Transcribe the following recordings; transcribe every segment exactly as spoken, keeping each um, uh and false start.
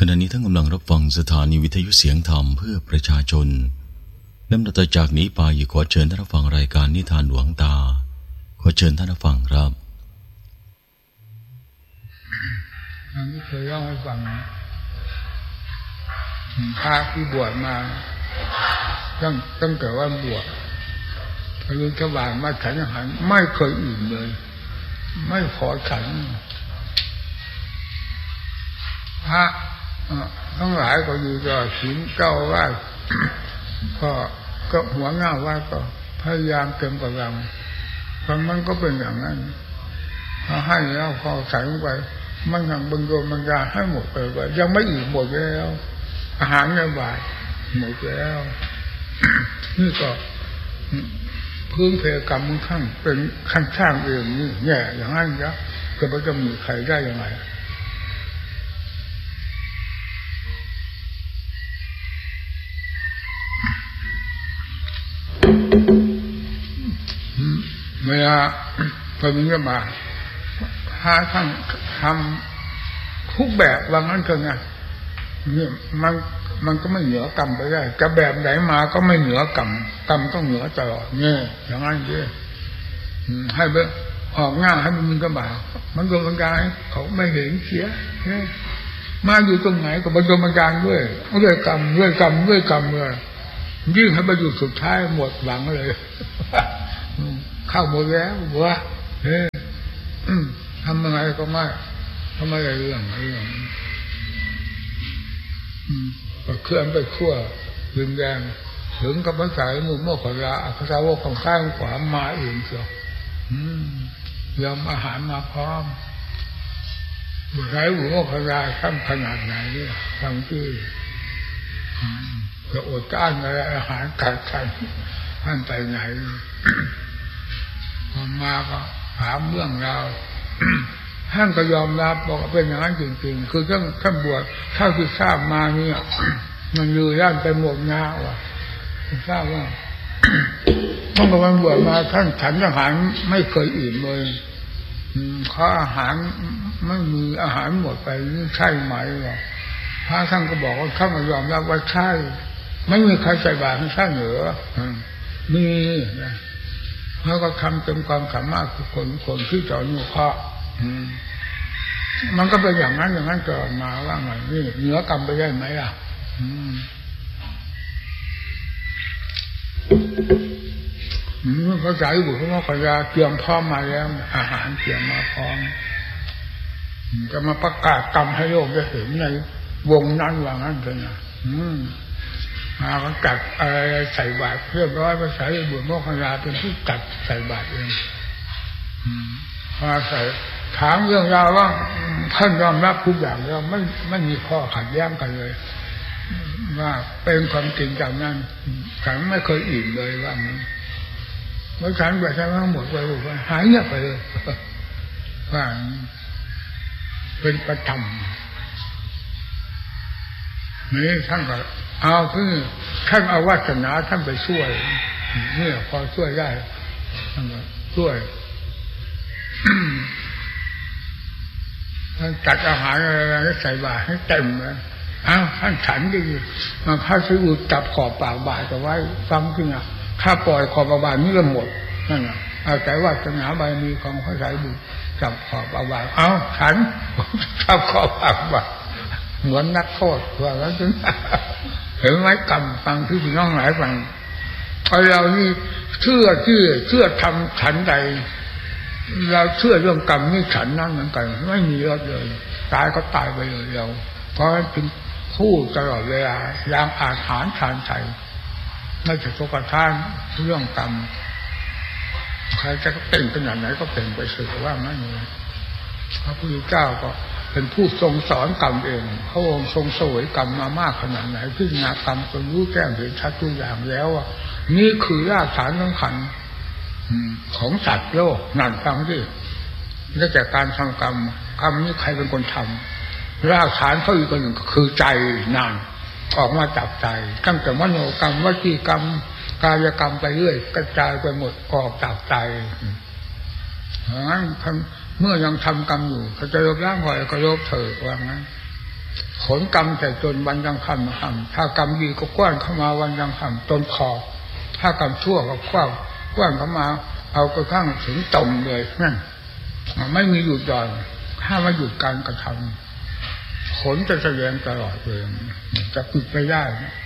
ขณะนี้ท่านกำลังรับฟังสถานีวิทยุเสียงธรรมเพื่อประชาชนลำดับต่อจากนี้ไปขอเชิญท่านรับฟังรายการนิทานหลวงตาขอเชิญท่านรับฟังครับอันนี้เคยเล่าให้ฟังพระที่บวชมาตั้งตั้งแต่ว่าบวชพระฤาษีบาลมาฉันอาหารไม่เคยอิ่มเลยไม่ขอฉันพระทั้งหลายก็อยู่กับศีลเก้าว่าก็ก็หัวหน้าว่าก็พยายามเต็มกำลังเพราะมันก็เป็นอย่างนั้นเขาให้แล้วเขาใส่ลงไปมันยังบังโดนบังยาให้หมดไปว่ายังไม่อิ่มหมดแล้วอาหารในบาตรหมดแล้วนี่ก็พื้นเพกรรมมันขั้นเป็นขั้นช่างเองนี่แย่อย่างนั้นจะจะไปจะมีใครได้ยังไงเวลาพระมิตรมาหาท่านทำทุกแบบว่างั้นเถอะไงนี่มันมันก็ไม่เหนือกรรมไปได้จะแบบไหนมาก็ไม่เหนือกรรมกรรมต้องเหนือตลอดเนี่ยอย่างนั้นเยอะให้ไปออกหน้าให้มันก็บ่ามันโดนบังการเขาไม่เห็นเสียมาอยู่ตรงไหนก็มันโดนบังการด้วยด้วยกรรมด้วยกรรมด้วยกรรมเลยยิ่งให้ไปอยู่สุดท้ายหมดหวังเลยเข้าหมดแล้ววะเฮ้ทำยังไงก็ไม่ทำไมอะไรเรื่องเรื่องก็เคลื่อนไปขั้วดึงแดงถึงกับภาษาหมู่โมกขลาภาษาวกของข้างขวามาเองเชียวยอมอาหารมาพร้อมบุตรไร้หมู่โมกขลาข้ามขนาดไหนทำที่จะอดก้านอะไรอาหารกัดกันท่านไปไหนพอมาก็ถามเรื่องราวท่านก็ยอมรับบอกเป็นอย่างนั้นจริงๆคือท่านท่านบวชเท่าที่ทราบมาเนี่ยมันอยู่ย่านไปหมดงาว่ะทราบว่าตั้งแต่วันบวชมาท่านฉันอาหารไม่เคยอิ่มเลยข้าอาหารไม่มีอาหารหมดไปนี่ใช่ไหมหรอพระท่านก็บอกว่าท่านก็ยอมรับว่าใช่ไม่มีใครใส่บาตรให้ท่านเหรอมีแล้วก็ทำเต็มความสามารถทุกคนคนที่จะอยู่ข้อมันก็เป็นอย่างนั้นอย่างนั้นเกิดมาว่าไงนี่เหนือกรรมไปได้ไหมล่ะพระสารีบุตรพระโมคคัลลาเตรียมพร้อมมาแล้วอาหารเตรียมมาพร้อมจะมาประกาศกรรมให้โลกได้เห็นในวงนั้นว่างั้นเถอะนะมาก็จัดอะไรใส่บาตรเรียบร้อยพระสารีบุตรพระโมคคัลลาเป็นผู้จัดใส่บาตรเองมาใส่ถามเรื่องราวว่าท่านยอมรับทุกอย่างแล้วไม่ไม่มีข้อขัดแย้งกันเลยว่าเป็นความจริงจากนั้นฉันไม่เคยอิ่มเลยว่านั้นเมื่อฉันไปฉันทั้งหมดไปบอกว่าหายเงียบไปเลยว่าเป็นประจำนี่ท่านก็เอาคือท่านเอาวาสนาท่านไปช่วยเนี่ยพอช่วยได้ท่านก็ช่วยท่านจัดอาหารอะไรใส่บาตรให้เต็มเลยอ้าวท่านฉันดีมาพระสารีบุตรจับขอบปากบาตรเอาไว้ฟังขึ้นอ่ะถ้าปล่อยขอบปากบาตรนี่ก็หมดนั่นแหละเอาใจว่าสนาบารมีของพระสารีบุตรจับขอบปากบาตรเอ้าฉันจับขอบปากบาตรเหมือนนักโทษว่าแล้วถึงเห็นไหมกรรมฟังที่พี่น้องหลายฟังไอ้เรานี่เชื่อเชื่อเชื่อทำฉันใดเราเชื่อเรื่องกรรมนี่ฉันนั่นเหมือนกันไม่มีลดเลยตายก็ตายไปเลยเราเพราะเป็นผู้ตลอดเวลายามอาถรรพ์ทานใจไม่จะโศกทานเรื่องกรรมใครจะเป็นขนาดไหนก็เป็นไปเสือว่างั้นเลยพระพุทธเจ้าก็เป็นผู้ทรงสอนกรรมเองพระองค์ทรงเสวยกรรมมามากขนาดไหนพิจารณากรรมจนรู้แจ้งเห็นชัดทุกอย่างแล้วว่านี่คือรากฐานสำคัญของสัตว์โลกนั่นฟังดิและจากการทำกรรมกรรมนี้ใครเป็นคนทำรากฐานเขาอีกคนหนึ่งก็คือใจนั่นออกมาจากใจตั้งแต่มโนกรรมวจีกรรมกายกรรมไปเรื่อยกระจายไปหมดออกจากใจเพราะงั้นเมื่อยังทำกรรมอยู่เขาจะลบล้างหอยก็ลบเถิดว่างั้นผลกรรมใส่ตนวันยังค่ำค่ำถ้ากรรมดีก็กว้านเข้ามาวันยังค่ำตนคอถ้ากรรมชั่วก็กว้านกว้านเข้ามาเอากระทั่งถึงตมเลยนั่นไม่มีหยุดหย่อนถ้ามาหยุดการกระทำผลจะแสดงตลอดเลยจะปิดไม่ได้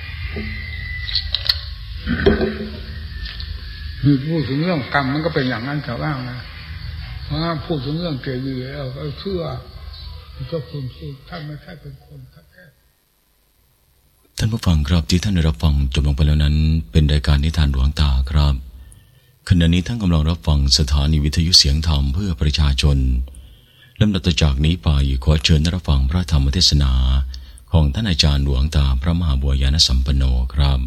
มีพูดถึงเรื่องกรรมมันก็เป็นอย่างนั้นแต่ว่านะเพราะพูดถึงเรื่องเกลียแล้วก็เชื่อก็คุณคือท่านไม่ใช่เป็นคนแท้ท่านผู้ฟังครับที่ท่านได้รับฟังจบลงไปแล้วนั้นเป็นรายการนิทานหลวงตาครับขณะนี้ท่านกำลังรับฟังสถานีวิทยุเสียงธรรมเพื่อประชาชนลำดับต่อจากนี้ไปขอเชิญรับฟังพระธรรมเทศนาของท่านอาจารย์หลวงตาพระมหาบัวยานสัมปันโนครับ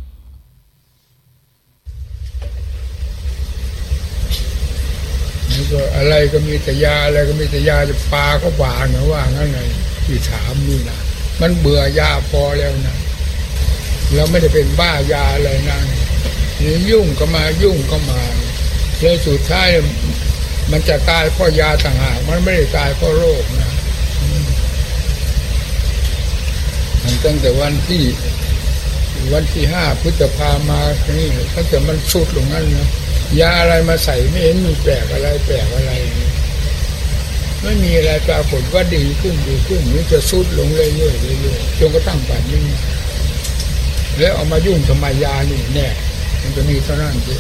นี่ก็อะไรก็มีแต่ยาอะไรก็มีแต่ยาจะปลาก็หวานนะว่างั้นไงที่ถามนี่นะมันเบื่อยาพอแล้วนะเราไม่ได้เป็นบ้ายาอะไรนั่นนี่ยุ่งก็มายุ่งก็มาเลยสุดท้ายมันจะตายเพราะยาต่างหากมันไม่ได้ตายเพราะโรคนะมันตั้งแต่วันที่วันที่ห้าพฤษภามานี่ตั้งแต่มันสุดลงนั้นนะยาอะไรมาใส่ไม่เห็นมีแปลกอะไรแปลกอะไรไม่มีอะไรปรากฏว่าดีขึ้นดีขึ้นนี่จะสุดลงเรื่อยๆเรื่อยๆจนกระทั่งป่านนี้แล้วเอามายุ่งทำไมยานี่แน่มันจะมีเท่านั้นสิ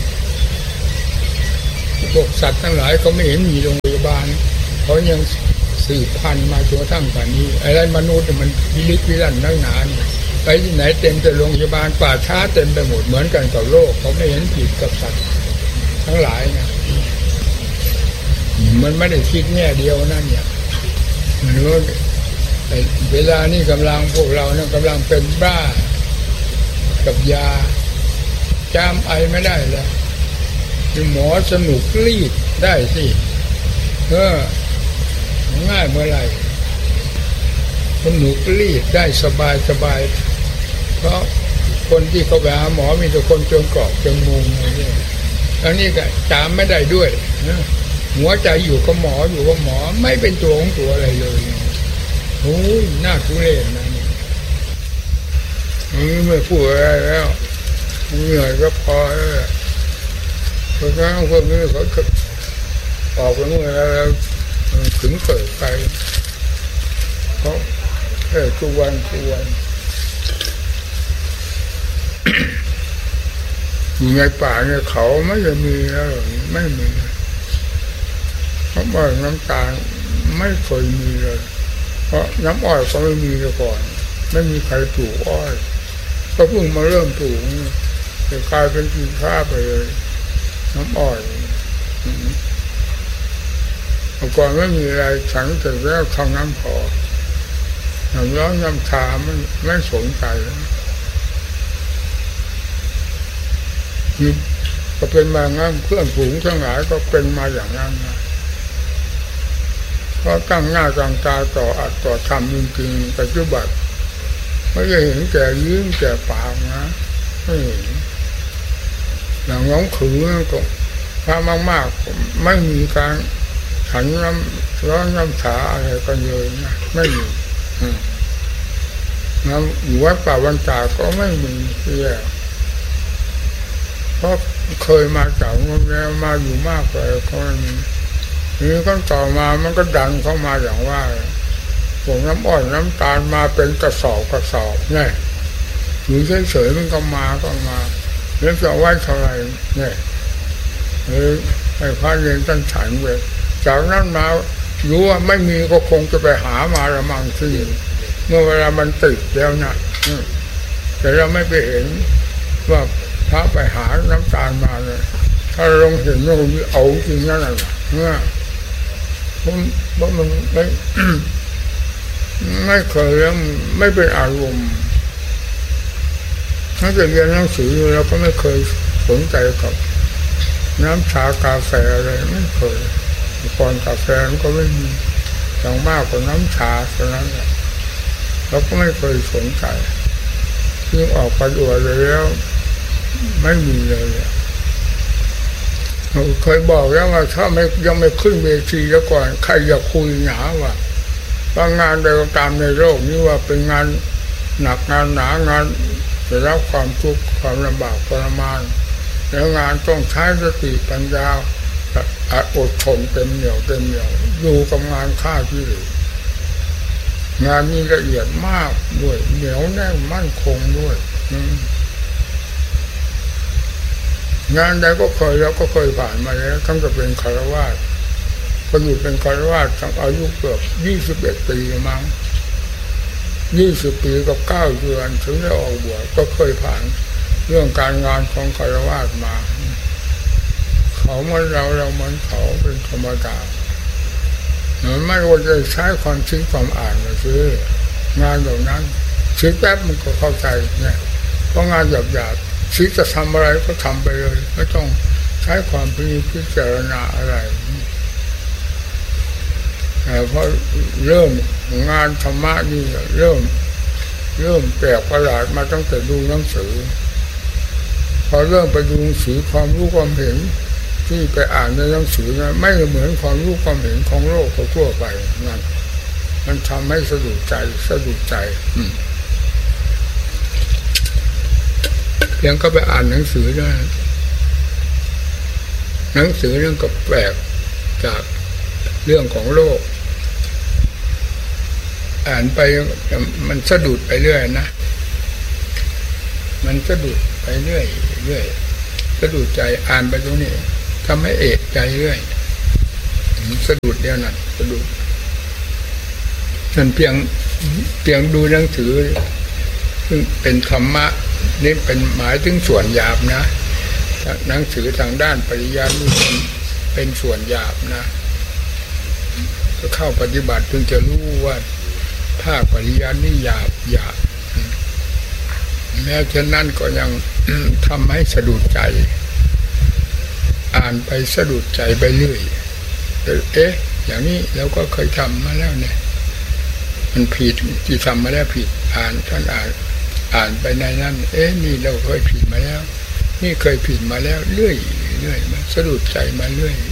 พวกสัตว์ทั้งหลายเขาไม่เห็นมีโรงพยาบาลเขายังสืบพันธุ์มาจนกระทั่งป่านนี้อะไรมนุษย์มันพิลึกพิลั่นนักหนาไปที่ไหนเต็มแต่โรงพยาบาลป่าช้าเต็มไปหมดเหมือนกันกับโลกเขาไม่เห็นผิดกับสัตว์ทั้งหลายนะมันไม่ได้คิดแง่เดียวนั่นเนี่ยมันรู้เวลานี้กำลังพวกเราเนี่ยกำลังเป็นบ้ากับยาจามไอไม่ได้แล้วหมอสนุกรีดได้สิเออง่ายเมื่อไหร่สนุกรีดได้สบายสบายเพราะคนที่เขาไปหาหมอมีแต่คนจงกรอบจงมุงอะไรเนี่ยแล้วนี่ก็จามไม่ได้ด้วยนะหัวใจอยู่กับหมออยู่กับหมอไม่เป็นตัวของตัวอะไรเลยโอ้ยน่าทุเรศนะนี่ไม่พูดอะไรแล้วเหนื่อยก็พอแล้วเพราะงั้นพวกนี้เขาออกไปเมื่อแล้วถึงเกิดไปเขาแค่ทุกวันทุกวันอยู่ในป่าเนี่ยเขาไม่จะมีแล้วไม่มีเพราะว่าน้ำตาลไม่เคยมีเลยเพราะน้ำอ้อยก็ไม่มีเลยก่อนไม่มีใครปลูกอ้อยก็เพิ่งมาเริ่มปลูกจะกลายเป็นกินข้าไปเลยน้ำอ้อยเมื่อก่อนไม่มีอะไรฉันแต่แล้วทำน้ำพอน้ำร้อนน้ำชาไม่ไม่สนใจก็เป็นมางั้นเพื่อนฝูงทั้งหลายก็เป็นมาอย่างนั้นนะเพราะตั้งหน้าตั้งตาต่ออัดต่อทำจริงๆปัจจุบันไม่ได้เห็นแก่ยืมแก่ปากนะไม่เห็นอย่างน้องขือก็ถ้ามากๆไม่มีการฉันน้ำร้อนน้ำชาอะไรกันเลยนะไม่มีน้ำอยู่วัดป่าวันตาก็ไม่มีที่แย่เพราะเคยมาจากโรงแรมมาอยู่มากเลยคนนี้ก็ต่อมามันก็ดันเข้ามาอย่างว่าพวกน้ำอ้อยน้ำตาลมาเป็นกระสอบกระสอบเนี่ยอยู่เฉยๆมันก็มาก็มาแล้วจะไว้เท่าไหร่เนี่ยหรือไอ้พระเรียนตั้งฉันเวทจากนั้นมารู้ว่าไม่มีก็คงจะไปหามาละมังที่เมื่อเวลามันติดแล้วนะแต่เราไม่ไปเห็นว่าพระไปหาน้ำตาลมาเลยถ้าลงเห็นว่าเอาจริงนั่นแหละเนี่ยผมเพราะมันไม่ไม่เคยแล้วไม่เป็นอารมณ์ถ้าจะเรียนหนังสือเราก็ไม่เคยสนใจกับน้ำชากาแฟอะไรไม่เคยก่อนกาแฟมันก็ไม่มีอย่างมากกว่าน้ำชาเท่านั้นแหละเราก็ไม่เคยสนใจยิ่งออกไปอวดแล้วไม่มีเลยเคยบอกแล้วว่าถ้าไม่ยังไม่ขึ้นเวทีแล้วก่อนใครอยากคุยหนาว่าเพราะงานใดก็ตามในโลกนี้ว่าเป็นงานหนักงานหนางานจะรับความทุกข์ความลำบากทรมานแล้วงานต้องใช้สติปัญญาอดทนเต็มเหนี่ยวเต็มเหนี่ยวอยู่กับงานฆ่าที่เหลืองานนี้ละเอียดมากด้วยเหนียวแน่นมั่นคงด้วยงานใดก็เคยแล้วก็เคยผ่านมาแล้วทั้งจะเป็นคฤหัสถ์ก็อยู่เป็นคฤหัสถ์ตั้งอายุเกือบยี่สิบเอ็ดปีมั้งยี่สิบปีกับเก้าเดือนถึงได้ออกบวชก็เคยผ่านเรื่องการงานของคฤหัสถ์มาเขาเหมือนเราเราเหมือนเขาเป็นธรรมดาไม่ว่าจะใช้ความคิดความอ่านมาซื้องานเหล่านั้นคิดแป๊บมันก็เข้าใจเนี่ยเพราะงานหยาบๆคิดจะทำอะไรก็ทำไปเลยไม่ต้องใช้ความพิจารณาอะไรเพราะเริ่มงานธรรมะนี่เริ่มเริ่มแปลกประหลาดมาตั้งแต่ดูหนังสือพอเริ่มไปดูหนังสือความรู้ความเห็นที่ไปอ่านในหนังสือนะไม่เหมือนความรู้ความเห็นของโลกทั่วไปนั่นมันทำให้สะดุดใจสะดุดใจยังก็ไปอ่านหนังสือด้วยหนังสือเรื่องก็แปลกจากเรื่องของโลกอ่านไปมันสะดุดไปเรื่อยนะมันสะดุดไปเรื่อยเรื่อยสะดุดใจอ่านไปตรงนี้ทำให้เอกใจเรื่อยสะดุดเดียวนั่นสะดุดนั่นเพียงเพียงดูหนังสือซึ่งเป็นธรรมะนี่เป็นหมายถึงส่วนหยาบนะหนังสือทางด้านปริยัตินี่เป็นส่วนหยาบนะก็เข้าปฏิบัติจึงจะรู้ว่าภาคปริยัตินี่หยาบหยาบแม้ฉะนั้นก็ยังทำให้สะดุดใจอ่านไปสะดุดใจไปเรื่อยเอ๊ะอย่างนี้เราก็เคยทำมาแล้วเนี่ยมันผิดที่ทำมาแล้วผิดอ่านท่านอ่านอ่านไปในนั้นเอ๊ะนี่เราเคยผิดมาแล้วนี่เคยผิดมาแล้วเรื่อยเรื่อยมาสะดุดใจมาเรื่อย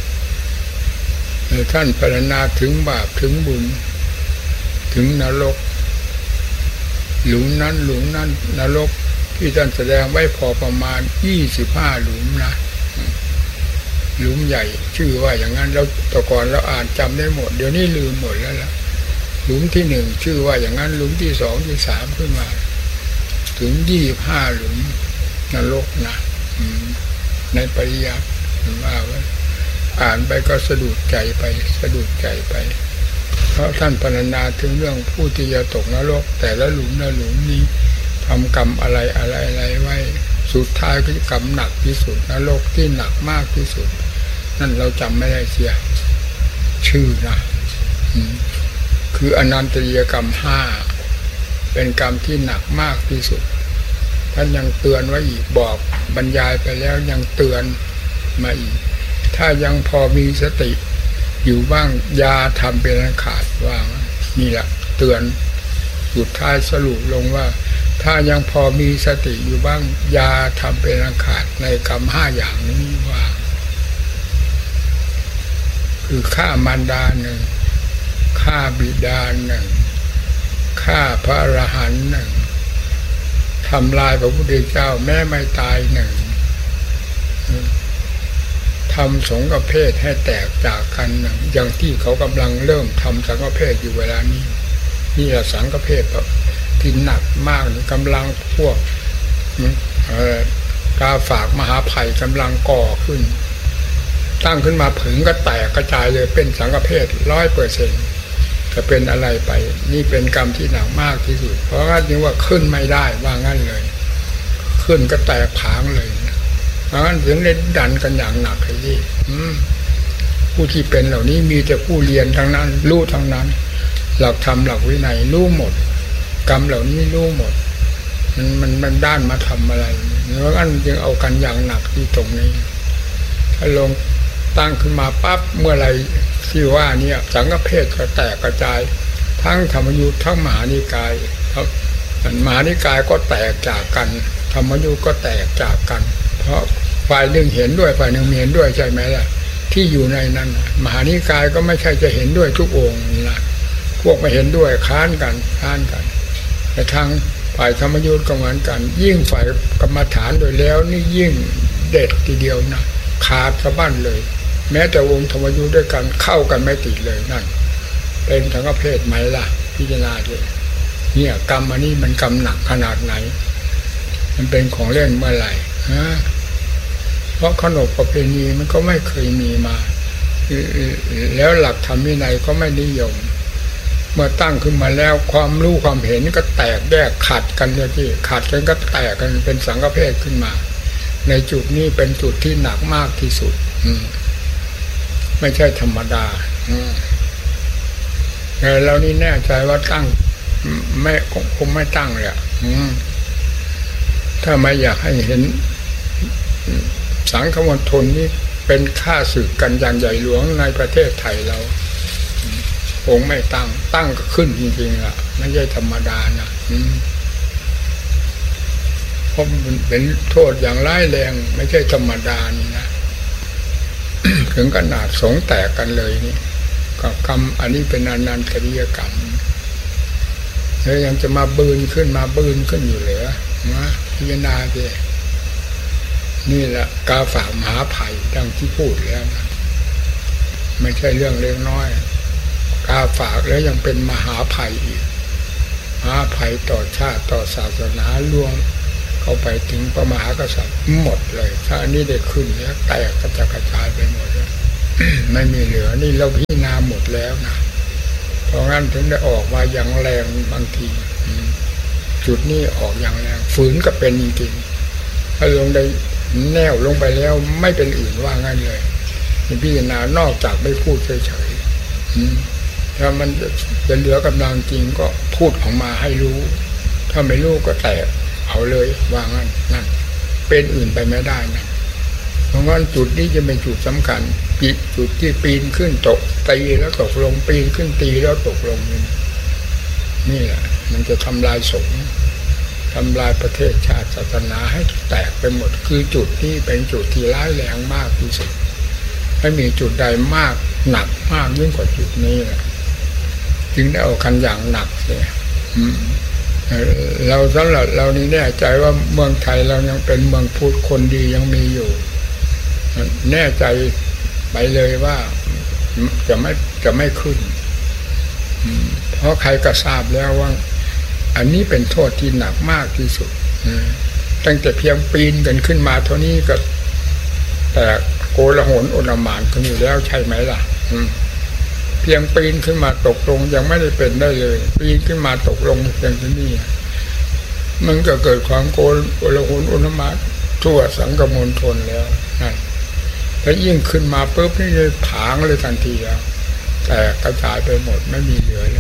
ท่านพรรณนาถึงบาปถึงบุญถึงนรกหลุมนั้นหลุมนั้นนรกที่ท่านแสดงไว้พอประมาณยี่สิบห้าหลุมนะหลุมใหญ่ชื่อว่าอย่างนั้นแล้วแต่ก่อนเราอ่านจำได้หมดเดี๋ยวนี้ลืมหมดแล้วล่ะหลุมที่หนึ่งชื่อว่าอย่างนั้นหลุมที่สองที่สามขึ้นมาถึงยี่สิบห้าหลุมนรกนะในปริยัติว่าไว้อ่านไปก็สะดุดใจไปสะดุดใจไปเพราะท่านพรรณนาถึงเรื่องผู้ที่จะตกนรกแต่ละหลุมละหลุมนี้ทำกรรมอะไรอะไรอะไรไว้สุดท้ายก็กรรมหนักที่สุดนรกที่หนักมากที่สุดนั่นเราจำไม่ได้เสียชื่อนะคืออนันตริยกรรมห้าเป็นกรรมที่หนักมากที่สุดท่านยังเตือนไว้อีกบอกบรรยายไปแล้วยังเตือนมาอีกถ้ายังพอมีสติอยู่บ้างยาทำเป็นอันขาดว่านี่แหละเตือนสุดท้ายสรุปลงว่าถ้ายังพอมีสติอยู่บ้างยาทำเป็นอันขาดในกรรมห้าอย่างนี้ว่าคือฆ่ามารดาหนึ่งฆ่าบิดาหนึ่งฆ่าพระอรหันต์หนึ่งทำลายพระพุทธเจ้าแม้ไม่ตายหนึ่งทำสงฆ์เพศให้แตกจากกันหนึ่งอย่างที่เขากำลังเริ่มทำสังฆเพศอยู่เวลานี้นี่แหละสังฆเพศที่หนักมากกำลังพวกกาฝากมหาภัยกำลังก่อขึ้นตั้งขึ้นมาผึ่งก็แตกกระจายเลยเป็นสังฆเพศร้อยเปอร์เซ็นต์จะเป็นอะไรไปนี่เป็นกรรมที่หนักมากที่สุดเพราะว่านี่ว่าขึ้นไม่ได้ว่างั้นเลยขึ้นก็แตกผางเลยเพราะงั้นถึงได้ดันกันอย่างหนักเลยที่ผู้ที่เป็นเหล่านี้มีแต่ผู้เรียนทั้งนั้นรู้ทั้งนั้นหลักธรรมหลักวินัยรู้หมดกรรมเหล่านี้รู้หมดมันมันมันด้านมาทำอะไรเพราะงั้นจึงเอากันอย่างหนักที่ตรงนี้ถ้าลงตั้งขึ้นมาปั๊บเมื่อไรที่ว่าเนี่ยสังฆเพศก็แตกกระจายทั้งธรรมยุทธ์ทั้งมหานิกายมหานิกายก็แตกจากกันธรรมยุทธ์ก็แตกจากกันเพราะฝ่ายหนึ่งเห็นด้วยฝ่ายหนึ่งเห็นด้วยใช่ไหมล่ะที่อยู่ในนั้นมหานิกายก็ไม่ใช่จะเห็นด้วยทุกองค์นะพวกไม่เห็นด้วยค้านกันค้านกันแต่ทางฝ่ายธรรมยุทธ์ก็เหมือนกันยิ่งฝ่ายกรรมฐานโดยแล้วนี่ยิ่งเด็ดทีเดียวนะขาดสะบั้นเลยแม้แต่วงธรรมยุทธ์ด้วยกันเข้ากันไม่ติดเลยนั่นเป็นสังฆเพศไหมล่ะพิจารณาดิเนี่ยกรรมอันนี้มันกรรมหนักขนาดไหนมันเป็นของเล่นเมื่อไหร่ฮะเพราะขนบประเพณีมันก็ไม่เคยมีมาแล้วหลักธรรมวินัยก็ไม่นิยมเมื่อตั้งขึ้นมาแล้วความรู้ความเห็นก็แตกแยกขัดกันเลยที่ขัดกันก็แตกกันเป็นสังฆเพศขึ้นมาในจุดนี้เป็นจุดที่หนักมากที่สุดไม่ใช่ธรรมดาแต่เรานี่แน่ใจว่าตั้งไม่คงไม่ตั้งเลยถ้าไม่อยากให้เห็นสังฆมณฑลนี้เป็นข้าศึกกันอย่างใหญ่หลวงในประเทศไทยเราคงไม่ตั้งตั้งก็ขึ้นจริงๆล่ะไม่ใช่ธรรมดานะเพราะมันเป็นโทษอย่างร้ายแรงไม่ใช่ธรรมดานี่นะ ถึงขนาดสงแตกกันเลยนี่กับกรรมอันนี้เป็นอนันตริยกรรมแล้วยังจะมาบืนขึ้นมาบืนขึ้นอยู่เหลือนะพิจารณาสินี่แหละกาฝากมหาภัยดังที่พูดแล้วนะไม่ใช่เรื่องเล็กน้อยกาฝากแล้วยังเป็นมหาภัยอีกมหาภัยต่อชาติต่อศาสนาล่วงเข้าไปถึงพระมหากษัตริย์หมดเลยถ้าอันนี้ได้ขึ้นแล้วแตกกระจายกระจายไปหมดเลย ไม่มีเหลือนี่เราพิจารณาหมดแล้วนะเพราะงั้นถึงได้ออกมาอย่างแรงบางทีจุดนี้ออกอย่างแรงฝืนก็เป็นจริงๆถ้าลงได้แนวลงไปแล้วไม่เป็นอื่นว่างั้นเลยพิจารณานอกจากไม่พูดเฉยๆถ้ามันจะเหลือกำลังจริงก็พูดออกมาให้รู้ถ้าไม่รู้ก็แตกเอาเลยว่างั้นนั่นเป็นอื่นไปไม่ได้นะเพราะงั้นจุดนี้จะเป็นจุดสำคัญปิดจุดที่ปีนขึ้นตกตีแล้วตกลงปีนขึ้นตีแล้วตกลงนี่นี่แหละมันจะทำลายสงฆ์ทำลายประเทศชาติศาสนาให้แตกไปหมดคือจุดที่เป็นจุดที่ร้ายแรงมากที่สุดไม่มีจุดใดมากหนักมากยิ่งกว่าจุดนี้แหละจึงได้เอาคันอย่างหนักเลยเราสำหรับเรานี่แน่ใจว่าเมืองไทยเรายังเป็นเมืองพุทธคนดียังมีอยู่แน่ใจไปเลยว่าจะไม่จะไม่ขึ้นเพราะใครก็ทราบแล้วว่าอันนี้เป็นโทษที่หนักมากที่สุดตั้งแต่เพียงปีนกันขึ้นมาเท่านี้ก็แต่โกลาหลโอลหม่านกันอยู่แล้วใช่ไหมล่ะเพียงปีนขึ้นมาตกลงยังไม่ได้เป็นได้เลยปีนขึ้นมาตกลงเพียงที่นี่มันก็เกิดความโกลาหลโอลหม่านทั่วสังคมณฑลแล้วนั่นแล้วยิ่งขึ้นมาปุ๊บนี่เลยผางเลยทันทีแล้วแต่กระจายไปหมดไม่มีเหลือเลย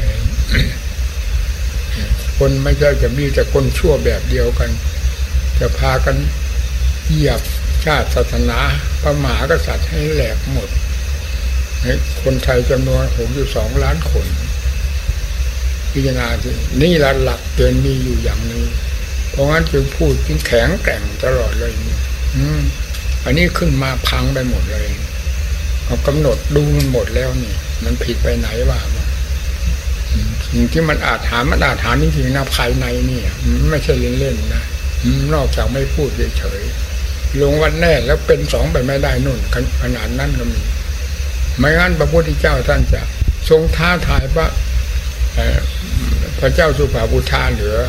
คนไม่ใช่จะมีแต่คนชั่วแบบเดียวกันจะพากันเหยียบชาติศาสนาพระมหากษัตริย์ให้แหลกหมดคนไทยจำนวนหกสิบสองล้านคนพิจารณาสินี่ละหลักเกณฑ์มีอยู่อย่างนี้เพราะงั้นจึงพูดจึงแข็งแกร่งตลอดเลยนี่อันนี้ขึ้นมาพังไปหมดเลยเอากำหนดดูมันหมดแล้วนี่มันผิดไปไหนว่าสิ่งที่มันอาจหามันอาจหาจริงๆนะภายในนี่ไม่ใช่เล่นๆนะนอกจากไม่พูดเฉยๆลงวันแน่แล้วเป็นสองไปไม่ได้นู่นขนาดนั้นก็มีไม่งั้นพระพุทธเจ้าท่านจะทรงท้าทายว่าพระเจ้าสุภาพุทธาเหลือ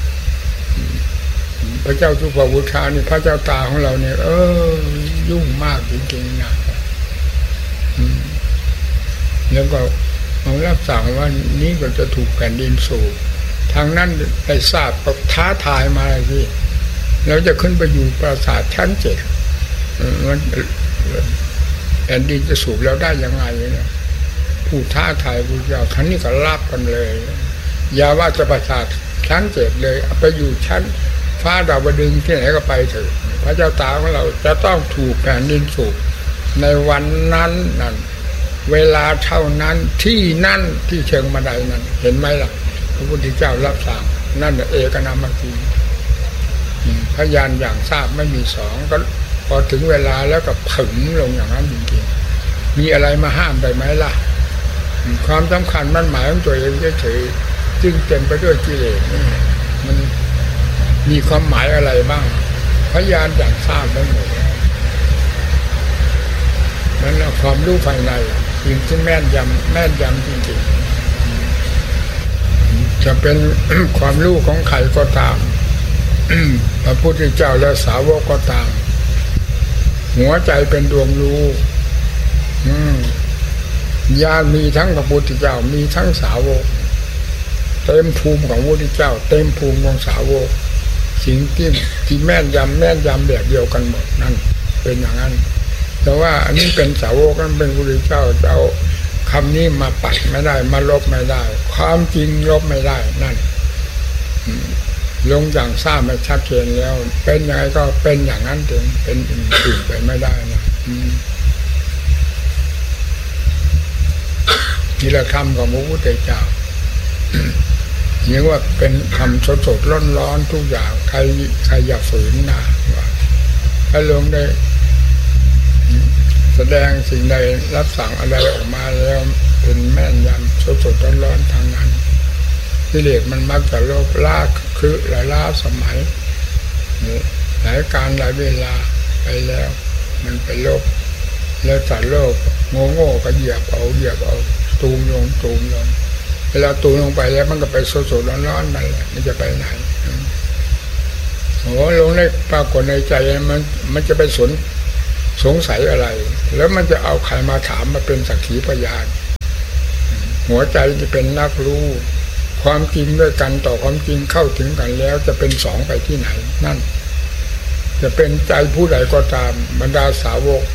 พระเจ้าสุภาพุทธานี่พระเจ้าตาของเราเนี่ยเออยุ่งมากจริงๆนะแล้วก็เรารับสั่งว่านี้ก็จะถูกแผ่นดินสูบทางนั้นได้ทราบท้าทายมาสิแล้วจะขึ้นไปอยู่ปราสาทชั้นเจ็ดมันแผ่นดินจะสูบแล้วได้ยังไงเนี่ยผู้ท้าทายผู้เจ้าท่านนี้ก็รับกันเลยอย่าว่าจะปราสาทชั้นเจ็ดเลยเอาไปอยู่ชั้นฟ้าดาวดึงที่ไหนก็ไปเถอะพระเจ้าตาของเราจะต้องถูกแผ่นดินสูบในวันนั้นนั่นเวลาเท่านั้นที่นั่นที่เชิงบันไดนั้นเห็นไหมล่ะพระพุทธเจ้ารับสั่งนั่นเอกนามกีพยานอย่างทราบไม่มีสองก็พอถึงเวลาแล้วก็ผึ่งลงอย่างนั้นจริงๆมีอะไรมาห้ามได้ไหมล่ะความสำคัญมันหมายของตัวเองเฉยๆจึงเต็มไปด้วยกิเลสนี่มันมีความหมายอะไรบ้างพยานอย่างทราบไม่หมดนั่นแหละความรู้ภายในสิ่งที่แม่นยำแม่นยำจริงๆจะเป็น ความรู้ของใครก็ตาม พระพุทธเจ้าและสาวกก็ตามหัวใจเป็นดวงรู้ญาณมีทั้งพระพุทธเจ้ามีทั้งสาวกเต็มภูมิของพระพุทธเจ้าเต็มภูมิของสาวกสิ่งที่ที่แม่นยำแม่นยำแบบเดียวกันหมดนั่นเป็นอย่างนั้นแต่ว่าอันนี้เป็นสาวกนั่นเป็นพระพุทธเจ้าจะเอาคำนี้มาปัดไม่ได้มาลบไม่ได้ความจริงลบไม่ได้นั่นลงอย่างทราบไม่ชัดเจนแล้วเป็นยังไงก็เป็นอย่างนั้นถึงเป็นอื่นไปไม่ได้นะนี่ละคำของพระพุทธเจ้าเรียกว่าเป็นคำสดสดร้อนร้อนทุกอย่างใครใครอย่าฝืนนะว่าถ้าลงได้แสดงสิ่งใดรับสั่งอะไรออกมาแล้วเป็นแม่นยำสดสดร้อนร้อนทางนั้นกิเลสมันมักจะโลภล่าคือหลายล่าสมัยหลายการหลายเวลาไปแล้วมันไปโลภแล้วสัตว์โลกโง่โง่ก็เหยียบเอาเหยียบเอาตูมลงตูมลงเวลาตูมลงไปแล้วมันก็ไปสดๆร้อนๆนั่นแหละมันจะไปไหนโอ้ลงในปรากฏในใจมันมันจะไปสนสงสัยอะไรแล้วมันจะเอาใครมาถามมาเป็นสักขีพยานหัวใจจะเป็นนักรู้ความจริงด้วยกันต่อความจริงเข้าถึงกันแล้วจะเป็นสองไปที่ไหนนั่นจะเป็นใจผู้ใดก็ตามบรรดาสาวก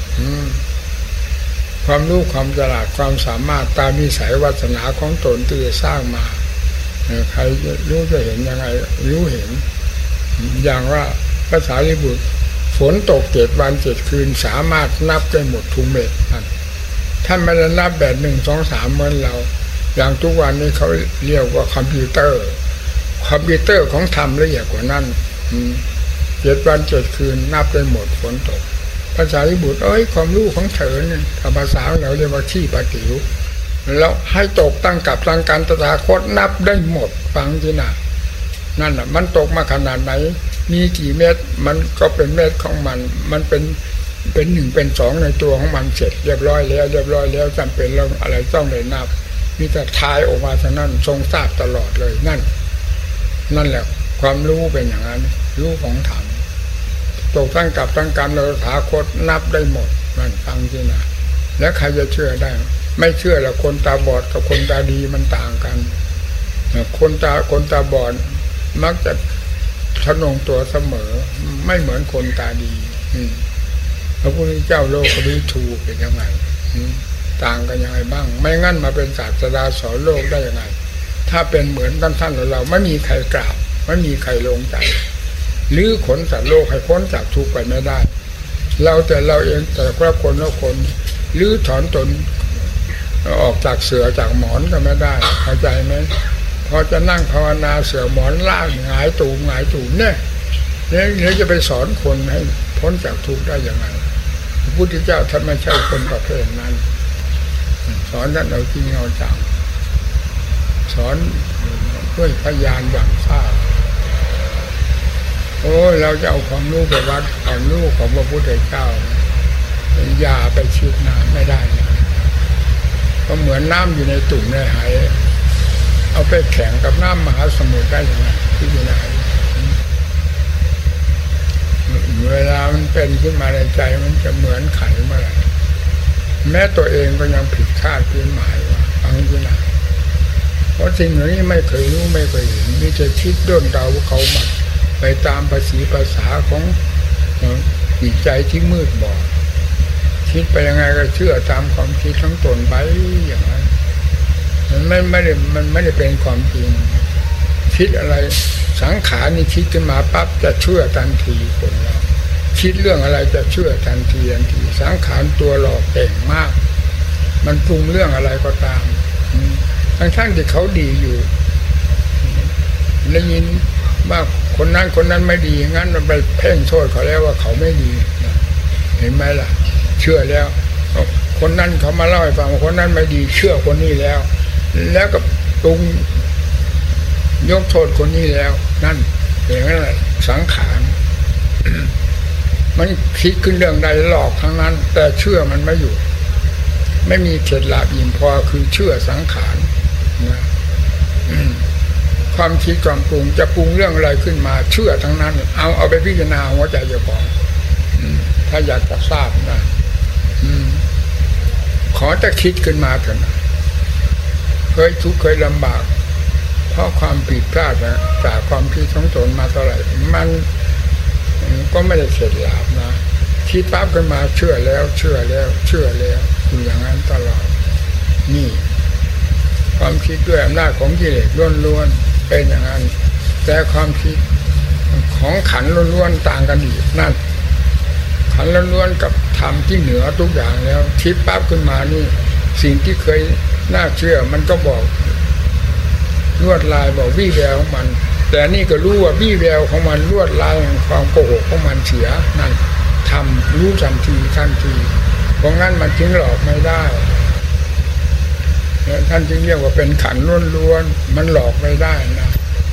ความรู้ความฉลาดความสามารถตามนิสัยวาสนาของตนที่จะสร้างมาใครรู้จะเห็นยังไงรู้เห็นอย่างว่าภาษาลิบุตรฝนตกเจ็ดวันเจ็ดคืนสามารถนับได้หมดทุกเม็ดท่านไม่ได้นับแบบหนึ่งสองสามเหมือนเราอย่างทุกวันนี้เขาเรียกว่าคอมพิวเตอร์คอมพิวเตอร์ของธรรมละเอียดกว่านั้นเจ็ดวันเจ็ดคืนนับได้หมดฝนตกภาษาลิบุตรเอ้ยความรู้ของเธอเนี่ยภาษาเราเรียกว่าขี้ปะติ๋วแล้วให้ตกตั้งกับตั้งการตถาคตนับได้หมดฟังที่น่ะนั่นน่ะมันตกมาขนาดไหนมีกี่เม็ดมันก็เป็นเม็ดของมันมันเป็นเป็นหนึ่งเป็นสองในตัวของมันเสร็จเรียบร้อยแล้วเรียบร้อยแล้วจำเป็นเรื่องอะไรต้องเลยนับมีแต่ทายออกมาเท่านั้นทรงทราบตลอดเลยนั่นนั่นแหละความรู้เป็นอย่างนั้นรู้ของธรรมตกตั้งกับตั้งการเราถาคตนับได้หมดนั่นฟังที่น่ะแล้วใครจะเชื่อได้ไม่เชื่อแล้วคนตาบอดกับคนตาดีมันต่างกันคนตาคนตาบอดมักจะทะนงตัวเสมอไม่เหมือนคนตาดีพระพุทธเจ้าโลกนี้ถูกเป็นยังไงต่างกันยังไงบ้างไม่งั้นมาเป็นศาสดาสอนโลกได้ยังไงถ้าเป็นเหมือนท่านท่านเราไม่มีใครกราบไม่มีใครลงใจหรือขนสัตว์โลกให้พ้นจากทุกข์ไปไม่ได้เราแต่เราเองแต่ละคนละคนหรือถอนตนออกจากเสือจากหมอนก็ไม่ได้เข้าใจไหมพอจะนั่งภาวนาเสือหมอนล่างหงายตูมหงายตูมเนี่ยเนี่ยจะไปสอนคนให้พ้นจากทุกข์ได้ยังไงพระพุทธเจ้าท่านไม่ใช่คนประเภทนั้นสอนท่านเอาจริงเอาจังสอนด้วยพยานอย่างทราบโอ้เราจะเอาความรู้ไปวัดความรู้ของพระพุทธเจ้าอย่าไปชิดน้ำไม่ได้ก็เหมือนน้ำอยู่ในตุ่มในไหเอาไปแข่งกับน้ำมหาสมุทรได้ยังไงที่อยู่ไหนเวลามันเป็นขึ้นมาในใจมันจะเหมือนไข่เมื่อไหร่แม้ตัวเองก็ยังผิดคาดเพื่อนหมายว่าฟังที่ไหนเพราะสิ่งเหล่านี้ไม่เคยรู้ไม่เคยเห็นมีแต่คิดด้นเดาเขามาไปตามภาษีภาษาของจิตใจที่มืดบอดคิดไปยังไงก็เชื่อตามความคิดทั้งตนไปอย่างนั้นมันไม่ไม่ได้มันไม่ได้เป็นความจริงคิดอะไรสังขารนี่คิดขึ้นมาปั๊บจะเชื่อทันทีคนเราคิดเรื่องอะไรจะเชื่อทันทีทันทีสังขารตัวหลอกเก่งมากมันปรุงเรื่องอะไรก็ตามทั้งทั้งที่เขาดีอยู่ได้ยินว่าคนนั้นคนนั้นไม่ดีงั้นมันไปเพ่งโทษเขาแล้วว่าเขาไม่ดีเห็นไหมล่ะเชื่อแล้วคคนนั้นเขามาเล่าให้ฟังว่าคนนั้นไม่ดีเชื่อคนนี้แล้วแล้วก็ปรุงยกโทษคนนี้แล้วนั่นอย่างนั้นแหละสังขารมันคิดขึ้นเรื่องใดหลอกทั้งนั้นแต่เชื่อมันไม่อยู่ไม่มีเฉดหลาบอิ่มพอคือเชื่อสังขารนะความคิดความปรุงจะปรุงเรื่องอะไรขึ้นมาเชื่อทั้งนั้นเอาเอาไปพิจารณาหัวใจเจ้าของถ้าอยากจะทราบนะขอจะคิดขึ้นมาเถอะนะเคยทุกข์เคยลำบากเพราะความผิดพลาดนะจากความคิดของตนมาเท่าไหร่มันก็ไม่ได้เฉดหลาบนะคิดปั๊บขึ้นมาเชื่อแล้วเชื่อแล้วเชื่อแล้วอยู่อย่างนั้นตลอดนี่ความคิดด้วยอำนาจของกิเลสล้วนๆเป็นอย่างนั้นแต่ความคิดของขันล้วนๆต่างกันอีกนั่นขันล้วนๆกับธรรมที่เหนือทุกอย่างแล้วคิดปั๊บขึ้นมานี่สิ่งที่เคยน่าเชื่อมันก็บอกลวดลายบอกวี่แววของมันแต่นี่ก็รู้ว่าวี่แววของมันลวดลายของความโกหกของมันเสียนั่นทำรู้ทันทีทันทีเพราะงั้นมันจึงหลอกไม่ได้ท่านจึงเรียกว่าเป็นขันล้วนๆมันหลอกไม่ได้นะ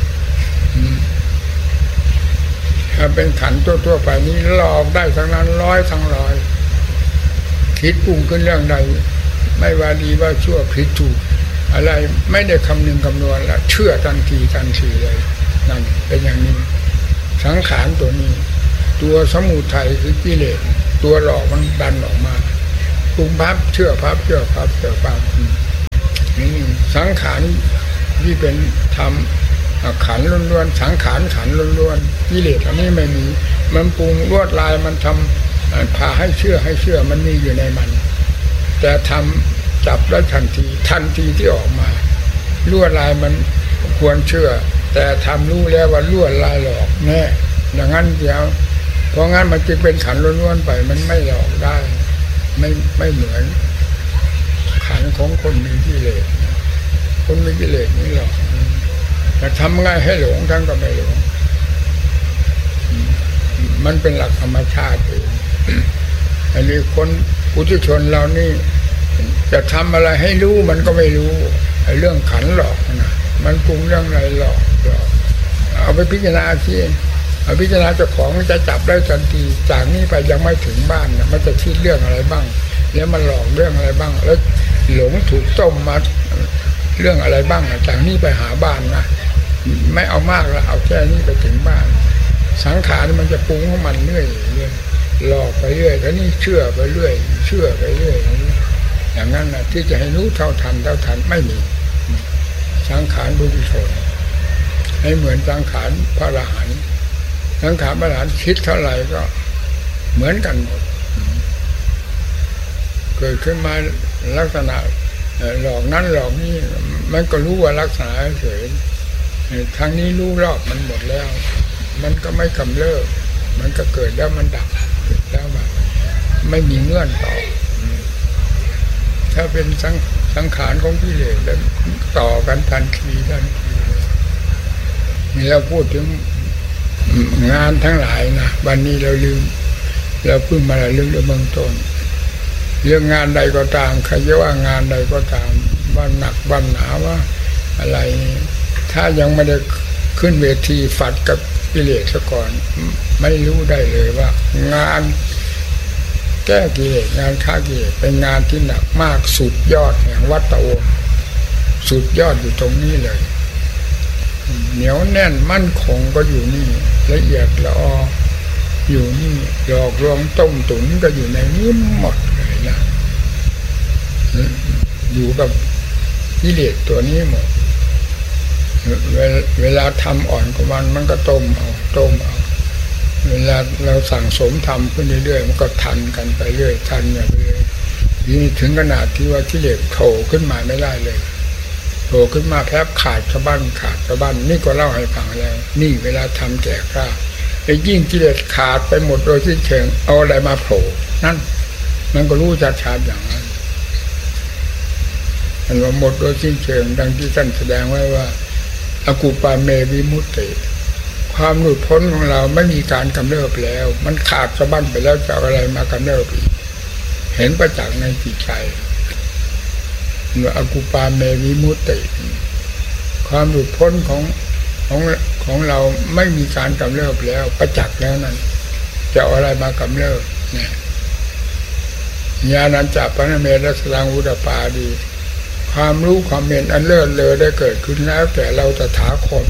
ถ้าเป็นขันทั่วๆไปนี้หลอกได้ทั้งนั้นร้อยทั้งร้อยคิดปรุงขึ้นเรื่องใดไม่ว่าดีว่าชั่วผิดถูกอะไรไม่ได้คำนึงคำนวณแล้วเชื่อทันทีทันทีเลยนั่นเป็นอย่างนี้สังขารตัวนี้ตัวสมุทัยคือกิเลสตัวหลอกมันดันออกมาปรุงพับเชื่อพับเชื่อพับเชื่อพับนี่สังขารที่เป็นธรรมขันล้วนๆสังขารขันล้วนๆกิเลสอันนี้ไม่มีมันปรุงลวดลายมันทำพาให้เชื่อให้เชื่อมันมีอยู่ในมันแต่ทำจับได้ทันทีทันทีที่ออกมาลวดลายมันควรเชื่อแต่ทำรู้แล้วว่าลวดลายหลอกแน่อย่างนั้นเดียวเพราะงั้นมันจึงเป็นขันล้วนๆไปมันไม่หลอกได้ไม่ไม่เหมือนขันของคนมีกิเลสคนมีกิเลสนี่หรอกแต่ทำไงให้หลงทั้งก็ไม่หลงมันเป็นหลักธรรมชาติเองอันนี้คนปุถุชนเรานี่จะทำอะไรให้รู้มันก็ไม่รู้ไอ้เรื่องขันหลอกนะมันปรุงเรื่องอะไรหลอกหลอกเอาไปพิจารณาสิเอาพิจารณาเจ้าของจะจับได้ทันทีจากนี้ไปยังไม่ถึงบ้านนะมันจะคิดเรื่องอะไรบ้างแล้วมันหลอกเรื่องอะไรบ้างแล้วหลงถูกต้มมาเรื่องอะไรบ้างจากนี้ไปหาบ้านนะไม่เอามากแล้วเอาแค่นี้ไปถึงบ้านสังขารมันจะปรุงของมันเรื่อยเรื่อยหลอกไปเรื่อยแล้วนี่เชื่อไปเรื่อยเชื่อไปเรื่อยอย่างนั้นนะที่จะให้รู้เท่าทันเท่าทันไม่มีสังขารบุญชนให้เหมือนสังขารพระอรหันต์สังขารพระอรหันต์คิดเท่าไหร่ก็เหมือนกันหมดเกิดขึ้นมาลักษณะหลอกนั้นหลอกนี่มันก็รู้ว่าลักษณะเฉยทางนี้รู้รอบมันหมดแล้วมันก็ไม่กำเริบมันก็เกิดแล้วมันดับเกิดแล้วแบบไม่มีเงื่อนต่อถ้าเป็นสังสังขารของกิเลสแล้วต่อกันทันทีทันทีนี่เราพูดถึงงานทั้งหลายนะวันนี้เราลืมเราเพิ่งมาเรื่องเรื่องเบื้องต้นเรื่องงานใดก็ตามใครจะว่างานใดก็ตามว่าหนักว่าหนาว่าอะไรถ้ายังไม่ได้ขึ้นเวทีฝัดกับกิเลสซะก่อนไม่รู้ได้เลยว่างานแก้กิเลสงานฆ่ากิเลสเป็นงานที่หนักมากสุดยอดแห่งวัฏฏะวงศ์สุดยอดอยู่ตรงนี้เลยเหนียวแน่นมั่นคงก็อยู่นี่ละเอียดละอออยู่นี่หลอกลวงต้มตุ๋นก็อยู่ในนี้หมดเลยนะอยู่กับกิเลสตัวนี้หมดเวลาทำอ่อนกว่ามันมันก็ต้มเอาต้มเอาเวลาเราสั่งสมทำขึ้นเรื่อยๆมันก็ทันกันไปเรื่อยทันกันไปเรื่อยนี่ถึงขนาดที่ว่ากิเลสโผล่ขึ้นมาไม่ได้เลยโผล่ขึ้นมาแทบขาดสะบั้นขาดสะบั้นนี่ก็เล่าให้ฟังแล้วนี่เวลาทำแก่กล้าไอ้ยิ่งกิเลสขาดไปหมดโดยที่เชิงเอาอะไรมาโผล่นั่นมันก็รู้ชัดๆอย่างนั้นมันว่าหมดโดยสิ้นเชิงดังที่ท่านแสดงไว้ว่าอกุปาเมวิมุตติความหลุดพ้นของเราไม่มีการกำเริบแล้วมันขาดสะบั้นไปแล้วจะเอาอะไรมากำเริบอีกเห็นประจักษ์ในจิตใจเมื่ออกุปาเมวิมุตติความหลุดพ้นของของของเราไม่มีการกำเริบแล้วประจักษ์แล้วนั้นจะเอาอะไรมากำเริบเนี่ยญาณัญจปนเมรัสลังอุตปาดีความรู้ความเห็นอันเลิศเลอได้เกิดขึ้นแล้วแต่เราตถาคต